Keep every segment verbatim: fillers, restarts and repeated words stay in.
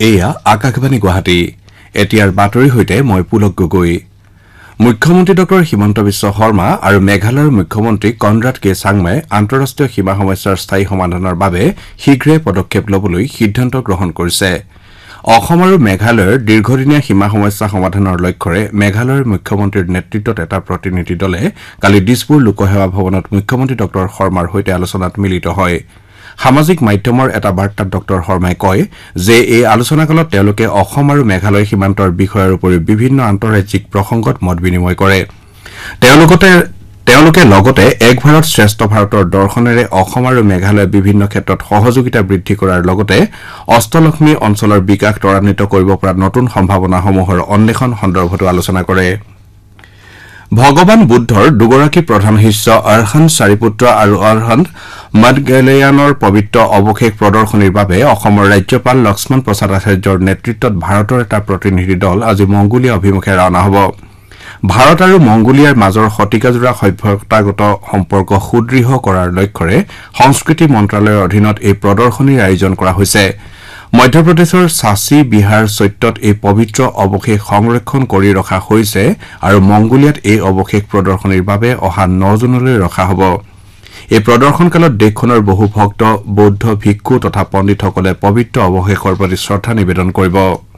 এয়া আকাশবাণী গুৱাহাটী এতিয়াৰ বাতৰিৰ সৈতে মই পুলক গগৈ মুখ্যমন্ত্ৰী ডক্টৰ হিমন্ত বিশ্ব শৰ্মা আৰু মেঘালয়ৰ মুখ্যমন্ত্ৰী কনৰাড কে চাংমাই আন্তঃৰাষ্ট্ৰীয় সীমা সমস্যাৰ স্থায়ী সমাধানৰ বাবে শীঘ্ৰে পদক্ষেপ ল'বলৈ সিদ্ধান্ত গ্ৰহণ কৰিছে অসম আৰু মেঘালয়ৰ দীৰ্ঘদিনীয়া সীমা সমস্যা সমাধানৰ লক্ষ্যৰে মেঘালয়ৰ মুখ্যমন্ত্ৰীৰ নেতৃত্বত এটা প্ৰতিনিধি দলে কালি দিছপুৰ লোকসেৱা ভৱনত মুখ্যমন্ত্ৰী ডক্টৰ শৰ্মাৰ সৈতে আলোচনাত মিলিত হয় সামাজিক মাধ্যমৰ এটা বাৰ্তাত ডক্টৰ শৰ্মাই কয় যে এই আলোচনাকালত তেওঁলোকে অসম আৰু মেঘালয় সীমান্তৰ বিষয়ৰ উপৰি বিভিন্ন আন্তঃৰাজ্যিক প্ৰসংগত মত বিনিময় কৰে তেওঁলোকতে তেওঁলোকে লগতে এক ভাৰত শ্ৰেষ্ঠ ভাৰতৰ দৰ্শনেৰে অসম আৰু মেঘালয় বিভিন্ন ক্ষেত্ৰত সহযোগিতা বৃদ্ধি কৰাৰ লগতে অষ্টলক্ষ্মী অঞ্চলৰ বিকাশ ত্বৰান্বিত কৰিব পৰা নতুন সম্ভাৱনাসমূহৰ অন্বেষণ সন্দৰ্ভতো আলোচনা কৰে ভগৱান বুদ্ধৰ দুগৰাকী প্ৰধান শিষ্য অৰহন্ত চাৰিপুত্ৰ আৰু অৰহন্ত মদগেলেয়ানৰ পবিত্ৰ অৱশেষ প্ৰদৰ্শনীৰ বাবে অসমৰ ৰাজ্যপাল লক্ষ্মণ প্ৰসাদ আচাৰ্যৰ নেতৃত্বত ভাৰতৰ এটা প্ৰতিনিধি দল আজি মংগোলিয়া অভিমুখে ৰাওনা হ'ব ভাৰত আৰু মংগোলিয়াৰ মাজৰ শতিকাজোৰা সভ্যতাগত সম্পৰ্ক সুদৃঢ় কৰাৰ লক্ষ্যৰে সংস্কৃতি মন্ত্ৰালয়ৰ অধীনত এই প্ৰদৰ্শনীৰ আয়োজন কৰা হৈছে মধ্যপ্ৰদেশৰ সাচী বিহাৰ চৈত্যত এই পবিত্ৰ অৱশেষ সংৰক্ষণ কৰি ৰখা হৈছে আৰু মংগোলিয়াত এই অৱশেষ প্ৰদৰ্শনীৰ বাবে অহা ন জুনলৈ ৰখা হ'ব এই প্ৰদৰ্শনকালত দেশখনৰ বহু ভক্ত বৌদ্ধ ভিক্ষু তথা পণ্ডিতসকলে পবিত্ৰ অৱশেষৰ প্ৰতি শ্ৰদ্ধা নিবেদন কৰিব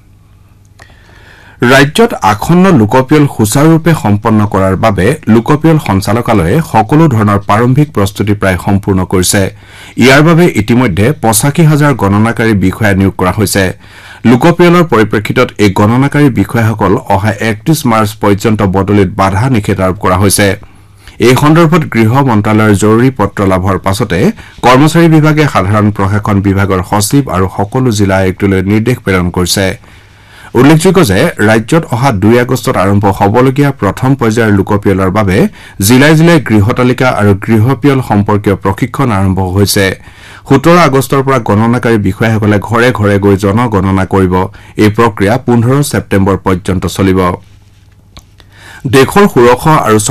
ৰাজ্যত আসন্ন লোকপিয়ল সুচাৰুৰূপে সম্পন্ন কৰাৰ বাবে লোকপিয়ল সঞ্চালকালয়ে সকলো ধৰণৰ প্ৰাৰম্ভিক প্ৰস্তুতি প্ৰায় সম্পূৰ্ণ কৰিছে ইয়াৰ বাবে ইতিমধ্যে পঁচাশী হাজাৰ গণনাকাৰী বিষয়া নিয়োগ কৰা হৈছে লোকপিয়লৰ পৰিপ্ৰেক্ষিতত এই গণনাকাৰী বিষয়াসকল অহা একত্ৰিশ মাৰ্চ পৰ্যন্ত বদলিত বাধা নিষেধ আৰোপ কৰা হৈছে এই সন্দৰ্ভত গৃহ মন্ত্ৰালয়ৰ জৰুৰী পত্ৰ লাভৰ পাছতে কৰ্মচাৰী বিভাগে সাধাৰণ প্ৰশাসন বিভাগৰ সচিব আৰু সকলো জিলা আয়ুক্তলৈ নিৰ্দেশ প্ৰেৰণ কৰিছে উল্লেখযোগ্য যে ৰাজ্যত অহা দুই আগষ্টত আৰম্ভ হ'বলগীয়া প্ৰথম পৰ্যায়ৰ লোকপিয়লৰ বাবে জিলাই জিলাই গৃহতালিকা আৰু গৃহপিয়ল সম্পৰ্কীয় প্ৰশিক্ষণ আৰম্ভ হৈছে সোতৰ আগষ্টৰ পৰা গণনাকাৰী বিষয়াসকলে ঘৰে ঘৰে গৈ জনগণনা কৰিব এই প্ৰক্ৰিয়া পোন্ধৰ ছেপ্টেম্বৰ পৰ্যন্ত চলিব দেশৰ সুৰক্ষা আৰু